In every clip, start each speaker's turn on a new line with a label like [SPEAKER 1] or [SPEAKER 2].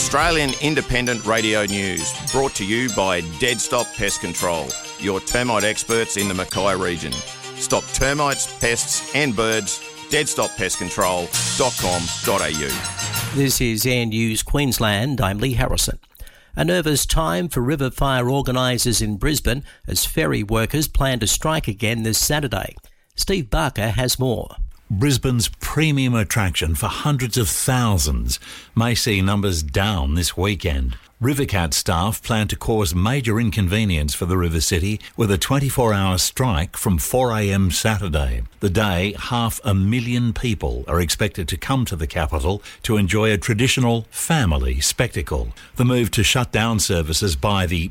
[SPEAKER 1] Australian Independent Radio News, brought to you by Dead Stop Pest Control, your termite experts in the Mackay region. Stop termites, pests and birds. deadstoppestcontrol.com.au.
[SPEAKER 2] This is Air News Queensland. I'm Lee Harrison. A nervous time for river fire organisers in Brisbane as ferry workers plan to strike again this Saturday. Steve Barker has more.
[SPEAKER 3] Brisbane's premium attraction for hundreds of thousands may see numbers down this weekend. Rivercat staff plan to cause major inconvenience for the River City with a 24-hour strike from 4 a.m. Saturday. The day, 500,000 people are expected to come to the capital to enjoy a traditional family spectacle. The move to shut down services by the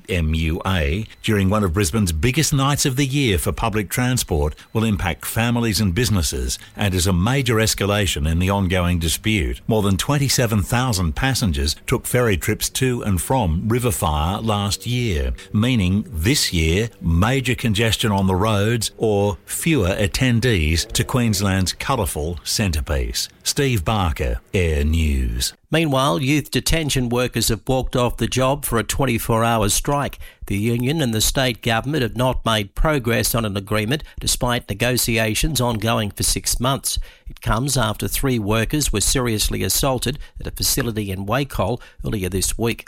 [SPEAKER 3] MUA during one of Brisbane's biggest nights of the year for public transport will impact families and businesses and is a major escalation in the ongoing dispute. More than 27,000 passengers took ferry trips to and from Riverfire last year, meaning this year major congestion on the roads or fewer attendees to Queensland's colourful centrepiece. Steve Barker, Air News.
[SPEAKER 2] Meanwhile, youth detention workers have walked off the job for a 24-hour strike. The union and the state government have not made progress on an agreement despite negotiations ongoing for 6 months. It comes after 3 workers were seriously assaulted at a facility in Wacol earlier this week.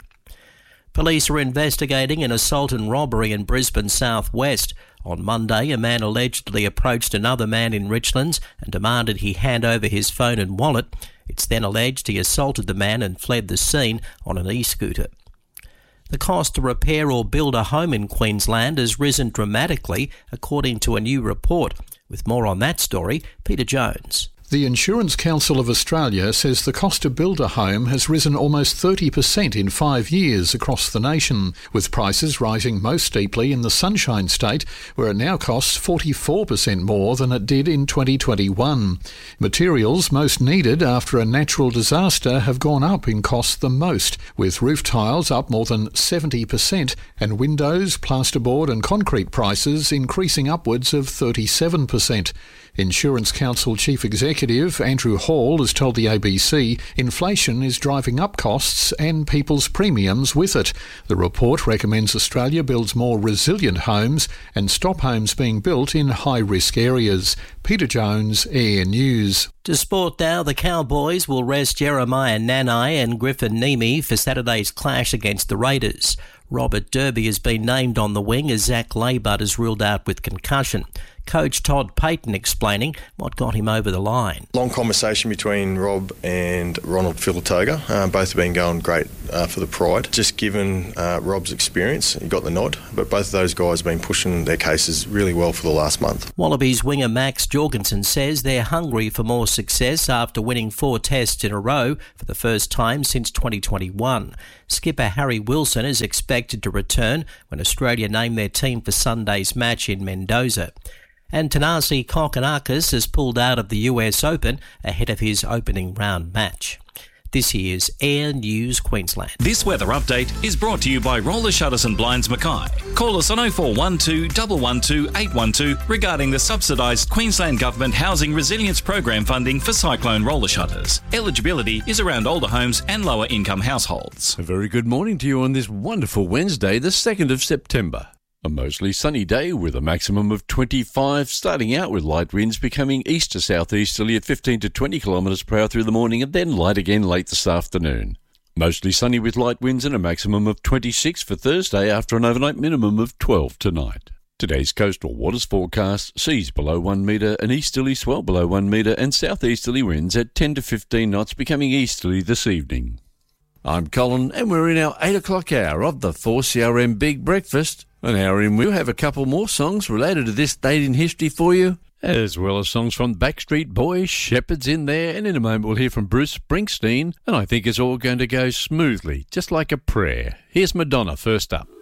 [SPEAKER 2] Police are investigating an assault and robbery in Brisbane southwest. On Monday, a man allegedly approached another man in Richlands and demanded he hand over his phone and wallet. It's then alleged he assaulted the man and fled the scene on an e-scooter. The cost to repair or build a home in Queensland has risen dramatically, according to a new report. With more on that story, Peter Jones.
[SPEAKER 4] The Insurance Council of Australia says the cost to build a home has risen almost 30% in 5 years across the nation, with prices rising most steeply in the Sunshine State, where it now costs 44% more than it did in 2021. Materials most needed after a natural disaster have gone up in cost the most, with roof tiles up more than 70% and windows, plasterboard and concrete prices increasing upwards of 37%. Insurance Council Chief Executive Andrew Hall has told the ABC inflation is driving up costs and people's premiums with it. The report recommends Australia builds more resilient homes and stop homes being built in high-risk areas. Peter Jones, Air News.
[SPEAKER 2] To sport now, the Cowboys will rest Jeremiah Nanai and Griffin Nemi for Saturday's clash against the Raiders. Robert Derby has been named on the wing as Zach Laybutt is ruled out with concussion. Coach Todd Payton explaining what got him over the line.
[SPEAKER 5] Long conversation between Rob and Ronald Filatoga. Both have been going great for the Pride. Just given Rob's experience, he got the nod, but both of those guys have been pushing their cases really well for the last month.
[SPEAKER 2] Wallabies winger Max Jorgensen says they're hungry for more success after winning 4 tests in a row for the first time since 2021. Skipper Harry Wilson is expected to return when Australia name their team for Sunday's match in Mendoza. And Thanasi Kokkinakis has pulled out of the US Open ahead of his opening round match. This is Air News Queensland.
[SPEAKER 6] This weather update is brought to you by Roller Shutters and Blinds Mackay. Call us on 0412 112 812 regarding the subsidised Queensland Government Housing Resilience Program funding for cyclone roller shutters. Eligibility is around older homes and lower income households.
[SPEAKER 7] A very good morning to you on this wonderful Wednesday, the 2nd of September. A mostly sunny day with a maximum of 25, starting out with light winds becoming east to southeasterly at 15 to 20 kilometres per hour through the morning and then light again late this afternoon. Mostly sunny with light winds and a maximum of 26 for Thursday after an overnight minimum of 12 tonight. Today's coastal waters forecast, seas below 1 metre, an easterly swell below 1 metre and southeasterly winds at 10 to 15 knots becoming easterly this evening. I'm Colin and we're in our 8 o'clock hour of the 4CRM Big Breakfast. An hour in, we'll have a couple more songs related to this date in history for you, as well as songs from Backstreet Boys, Shepherd's in there, and in a moment we'll hear from Bruce Springsteen, and I think it's all going to go smoothly, just like a prayer. Here's Madonna first up.